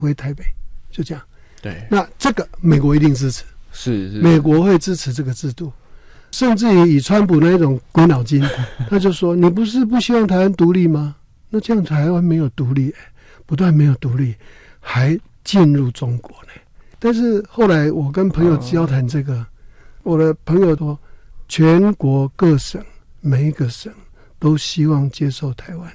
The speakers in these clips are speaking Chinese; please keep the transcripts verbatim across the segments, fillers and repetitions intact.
回台北，就这样。 对， 那这个美国一定支持， 是是， 美国会支持这个制度，甚至于以川普那种鬼脑筋，他就说：“你不是不希望台湾独立吗？那这样台湾没有独立，不但没有独立，还进入中国呢。”但是后来我跟朋友交谈这个，哦、我的朋友说，全国各省每一个省都希望接受台湾。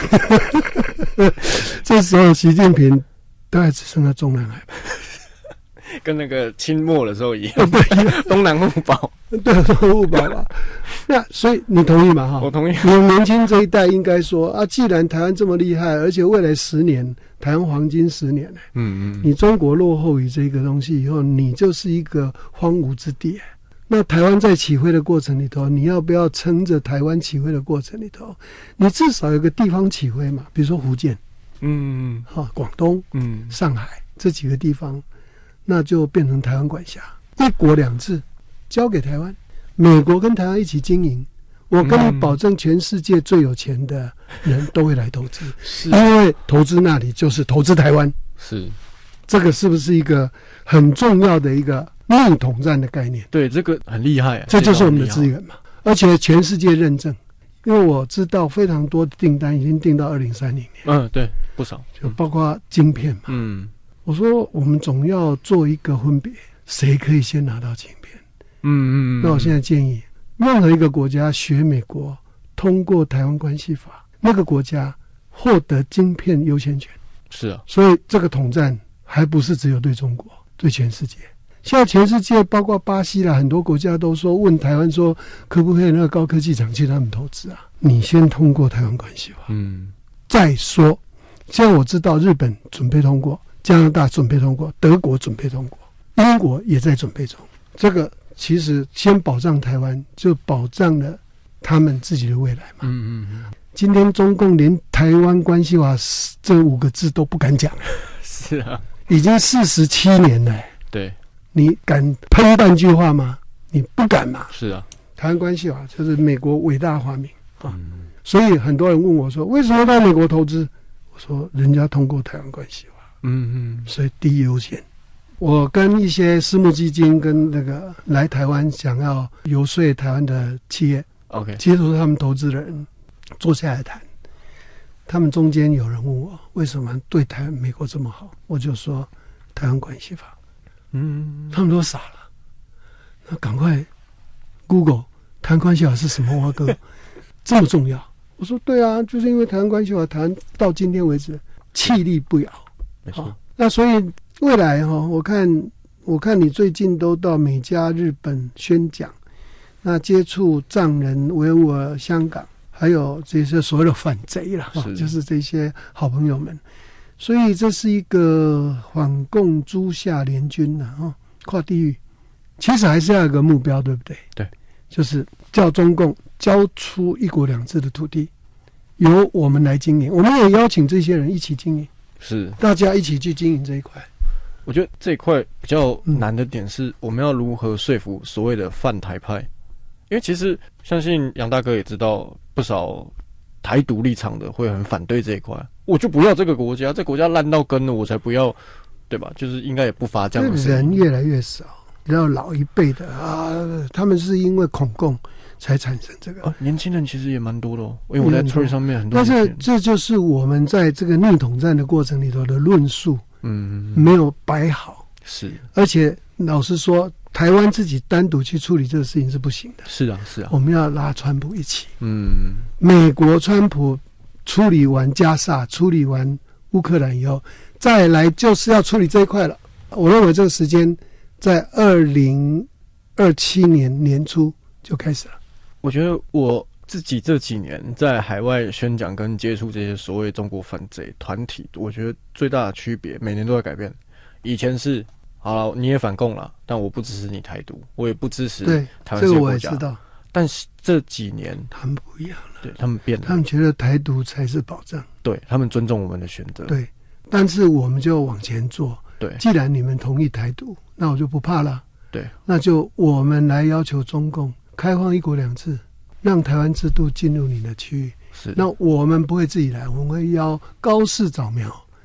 这时候习近平大概只剩下中南海吧。 跟那个清末的时候一样，东南互保， 对，东南互保吧。那所以你同意吗？哈， 我同意。 你年轻这一代应该说啊，既然台湾这么厉害，而且未来十年台湾黄金十年呢，嗯嗯，你中国落后于这个东西以后，你就是一个荒芜之地。那台湾在起飞的过程里头，你要不要撑着台湾起飞的过程里头，你至少有个地方起飞嘛？比如说福建，嗯嗯，哈，广东，嗯，上海这几个地方。那就变成台湾管辖，一国两制交给台湾，美国跟台湾一起经营。我跟你保证，全世界最有钱的人都会来投资，是因为投资那里就是投资台湾。 是， 这个是不是一个很重要的一个逆统战的概念？ 对，这个很厉害、啊， 这就是我们的资源嘛。而且全世界认证，因为我知道非常多的订单已经订到二零三零年。 嗯，对，不少， 就包括晶片嘛。嗯。我说，我们总要做一个分别，谁可以先拿到晶片？嗯嗯嗯。那我现在建议，任何一个国家学美国，通过台湾关系法，那个国家获得晶片优先权。 是啊。 所以这个统战还不是只有对中国，对全世界。现在全世界，包括巴西啦，很多国家都说问台湾说，可不可以那个高科技厂去他们投资啊？你先通过台湾关系法，嗯，再说。现在我知道日本准备通过。加拿大准备通过，德国准备通过，英国也在准备中。这个其实先保障台湾，就保障了他们自己的未来嘛。嗯嗯嗯。今天中共连台湾关系法这五个字都不敢讲， 是啊，已经四十七年了。 对， 你敢喷半句话吗？你不敢嘛。 是啊， 台湾关系法就是美国伟大发明啊。嗯、所以很多人问我说，为什么到美国投资？我说，人家通过台湾关系法。嗯嗯，所以第一优先。我跟一些私募基金跟那个来台湾想要游说台湾的企业 ，OK， 接触他们投资的人坐下来谈。他们中间有人问我为什么对台湾美国这么好，我就说台湾关系法。嗯，他们都傻了。那赶快 Google 台湾关系法是什么？我哥这么重要？我说对啊，就是因为台湾关系法，台湾到今天为止气力不摇。 没错、哦， 那所以未来哈、哦，我看我看你最近都到美加、日本宣讲，那接触藏人、维吾尔、香港，还有这些所谓的反贼啦，是就是这些好朋友们，所以这是一个反共诸夏联军呐、啊，哦，跨地域，其实还是要有个目标，对不对？ 对， 就是叫中共交出一国两制的土地，由我们来经营，我们也邀请这些人一起经营。 是， 大家一起去经营这一块。 我觉得这一块比较难的点是，我们要如何说服所谓的泛台派？因为其实相信杨大哥也知道，不少台独立场的会很反对这一块。我就不要这个国家，这国家烂到根了，我才不要，对吧？就是应该也不乏这样的声音。 人越来越少，比较老一辈的啊，他们是因为恐共才产生这个、 啊、年轻人其实也蛮多的哦，因为我在Twitter上面很多人， 但是这就是我们在这个逆统战的过程里头的论述，嗯，没有摆好， 是， 而且老实说，台湾自己单独去处理这个事情是不行的， 是啊，是啊， 我们要拉川普一起，嗯，美国川普处理完加沙，处理完乌克兰以后，再来就是要处理这一块了。我认为这个时间在二零二七年年初就开始了。 我觉得我自己这几年在海外宣讲跟接触这些所谓中国反贼团体，我觉得最大的区别每年都在改变。以前是好了，你也反共了，但我不支持你台独，我也不支持台湾这些国家。 这个我也知道。 但是这几年他们不一样了， 对他们变了， 他们觉得台独才是保障， 对他们尊重我们的选择。 对，但是我们就往前做。 对， 既然你们同意台独，那我就不怕了。 对， 那就我们来要求中共开放一国两制，让台湾制度进入你的区域。 是， 那我们不会自己来，我们会邀高市早苗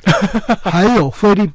还有菲律